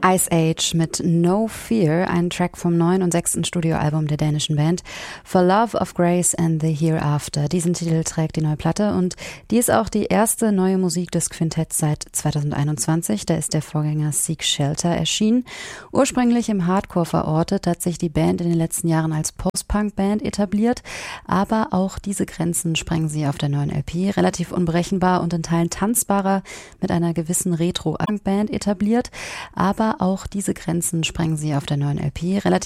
Ice Age mit No Fear, ein Track vom neuen und 6. Studioalbum der dänischen Band For Love of Grace and the Hereafter. Diesen Titel trägt die neue Platte und die ist auch die erste neue Musik des Quintetts seit 2021. Da ist der Vorgänger Seek Shelter erschienen. Ursprünglich im Hardcore verortet, hat sich die Band in den letzten Jahren als Post-Punk-Band etabliert, aber auch diese Grenzen sprengen sie auf der neuen LP. Relativ unberechenbar und in Teilen tanzbarer, mit einer gewissen Retro-Band etabliert, aber auch diese Grenzen sprengen sie auf der neuen LP. Relativ